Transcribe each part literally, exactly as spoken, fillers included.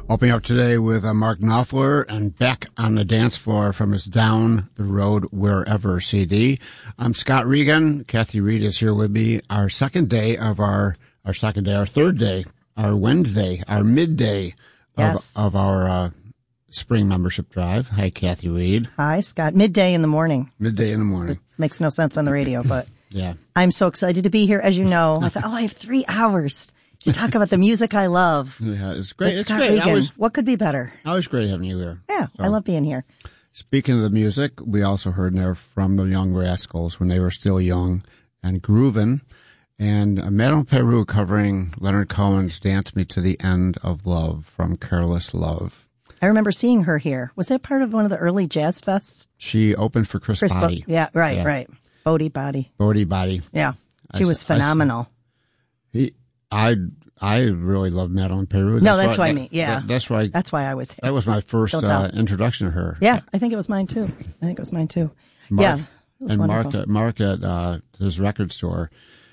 Opening up today with uh, Mark Knopfler and Back on the Dance Floor from his Down the Road Wherever C D. I'm Scott Regan. Kathy Reed is here with me. Our second day of our, our second day, our third day, our Wednesday, our midday yes. of, of our uh, spring membership drive. Hi, Kathy Reed. Hi, Scott. Midday in the morning. Midday in the morning. It makes no sense on the radio, but yeah, I'm so excited to be here. As you know, I thought, oh, I have three hours to talk about the music I love. Yeah, it's great. It's it's Scott great. Regan. Always, what could be better? always great having you here. Yeah, So, I love being here. Speaking of the music, we also heard there from the Young Rascals when they were still young and grooving. And uh, Madame Peru covering Leonard Cohen's Dance Me to the End of Love from Careless Love. I remember seeing her here. Was that part of one of the early jazz fests? She opened for Chris, Chris Botti. Bo- yeah, right, Yeah. right. Bodie Body. Bodie Body. Yeah, she I was s- I s- phenomenal. He, I, I really love Madame Peru. No, that's why- what I mean. Yeah. that- that's why. That's why I was here. That was my first Don't tell. uh, introduction to her. Yeah, I think it was mine too. I think it was mine too. Mark, yeah, it was and wonderful. Mark, at- Mark at uh, his record store.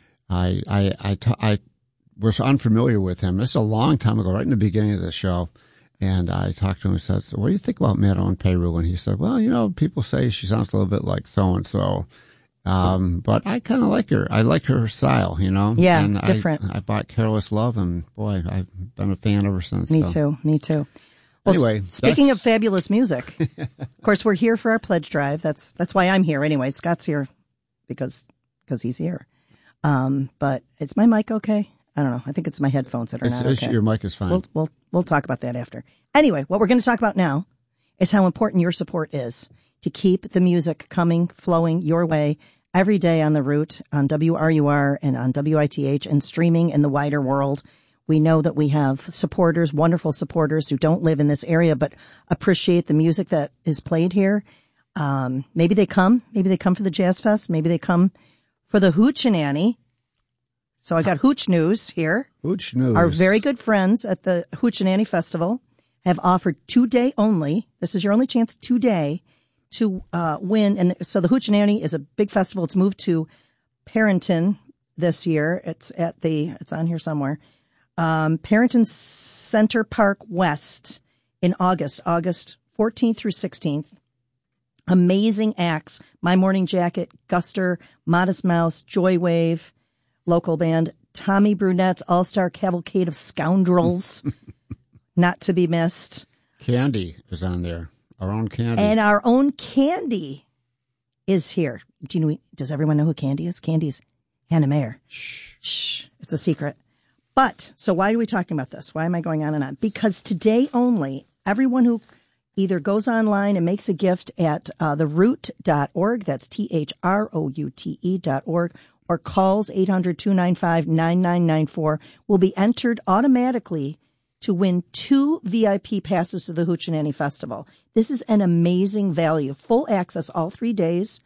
I, I, I, t- I was unfamiliar with him. This is a long time ago, right in the beginning of the show. And I talked to him and said, so what do you think about Madame Peru? And he said, well, you know, people say she sounds a little bit like so-and-so. Um, but I kind of like her. I like her style, you know? Yeah, and different. I, I bought Careless Love, and boy, I've been a fan ever since. Me so. too. Me too. Well, Anyway, s- speaking that's- of fabulous music, of course, we're here for our pledge drive. That's that's why I'm here anyway. Scott's here because because he's here. Um, but is my mic okay? I don't know. I think it's my headphones that are It's, not it's, okay. your mic is fine. We'll we'll we'll talk about that after. Anyway, what we're going to talk about now is how important your support is to keep the music coming, flowing your way every day on the route, on W R U R and on W I T H and streaming in the wider world. We know that we have supporters, wonderful supporters who don't live in this area but appreciate the music that is played here. Um, maybe they come, maybe they come for the Jazz Fest, maybe they come for the Hoochie-Nanny. So I got Hooch News here. Hooch News. Our very good friends at the Hoochie-Nanny Festival have offered today only. This is your only chance today to uh, win. And so the Hoochie-Nanny is a big festival. It's moved to Parrington this year. It's at the, it's on here somewhere. Um, Parrington Center Park West in August, August fourteenth through sixteenth. Amazing acts. My Morning Jacket, Guster, Modest Mouse, Joywave, local band, Tommy Brunette's All-Star Cavalcade of Scoundrels, not to be missed. Candy is on there. Our own Candy. And our own Candy is here. Do you know, does everyone know who Candy is? Candy's Hannah Mayer. Shh. Shh. It's a secret. But, so why are we talking about this? Why am I going on and on? Because today only, everyone who either goes online and makes a gift at uh, the root dot org, that's T H R O U T E dot org, or calls eight hundred, two nine five, nine nine nine four, will be entered automatically to win two V I P passes to the Hoochie-Nanny Festival. This is an amazing value. Full access all three days.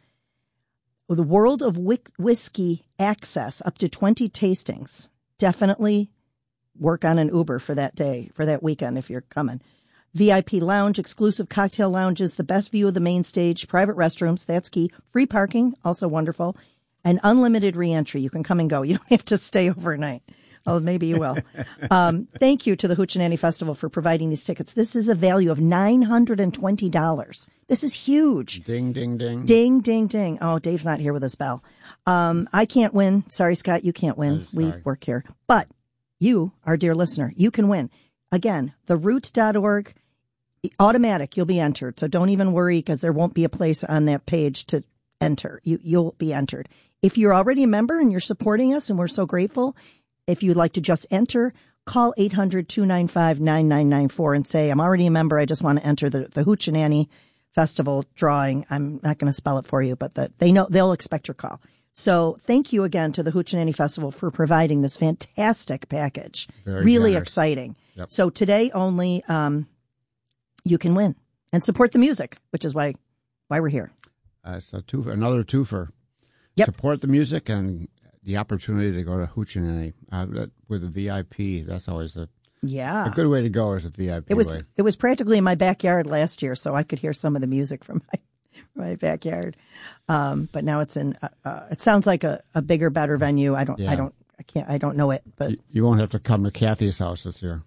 The World of Wick- Whiskey access, up to twenty tastings. Definitely work on an Uber for that day, for that weekend if you're coming. V I P lounge, exclusive cocktail lounges, the best view of the main stage, private restrooms, that's key. Free parking, also wonderful. And unlimited reentry. You can come and go. You don't have to stay overnight. Oh, maybe you will. Um, thank you to the Hoochie-Nanny Festival for providing these tickets. This is a value of nine hundred twenty dollars. This is huge. Ding, ding, ding. Ding, ding, ding. Oh, Dave's not here with his bell. Um, I can't win. Sorry, Scott, you can't win. Oh, We sorry. work here. But you, our dear listener, you can win. Again, the root dot org, automatic, you'll be entered. So don't even worry because there won't be a place on that page to enter. You, you'll be entered. If you're already a member and you're supporting us, and we're so grateful, if you'd like to just enter, call eight hundred, two nine five, nine nine nine four and say, I'm already a member. I just want to enter the, the Hoochie-Nanny Festival drawing. I'm not going to spell it for you, but the, they know they'll expect your call. So thank you again to the Hoochie-Nanny Festival for providing this fantastic package. Very really generous. exciting. Yep. So today only, um, you can win and support the music, which is why, why we're here. Uh, it's a twofer, another twofer. Yep. Support the music and the opportunity to go to Hoochie-Nanny uh, that- with a V I P. That's always a, Yeah. a good way to go as a V I P It was way. it was practically in my backyard last year, so I could hear some of the music from my my backyard. Um, but now it's in. Uh, uh, it sounds like a, a bigger, better venue. I don't. Yeah. I don't. I can't. I don't know it. But You, you won't have to come to Kathy's house this year.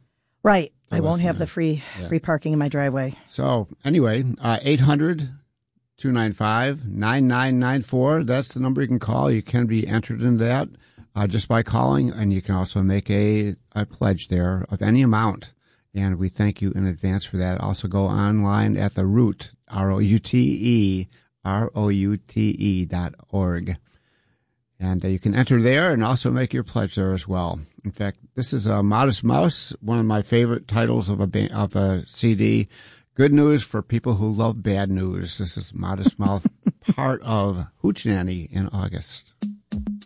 Right. I listen won't have to. the free Yeah. free parking in my driveway. So anyway, uh, eight hundred, two nine five, nine nine nine four. That's the number you can call. You can be entered in that uh, just by calling, and you can also make a, a pledge there of any amount. And we thank you in advance for that. Also go online at the Route, R O U T E, R O U T E dot org. And uh, you can enter there and also make your pledge there as well. In fact, this is a Modest Mouse, one of my favorite titles of a ba- of a C D. Good news for people who love bad news. This is Modest Mouse, part of Hoochie Nanny in August.